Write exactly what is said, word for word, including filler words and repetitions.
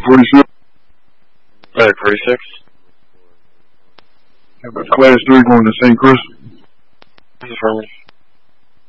forty-six. Medic forty-six. How about class three going to Saint Chris? This is Affirmative.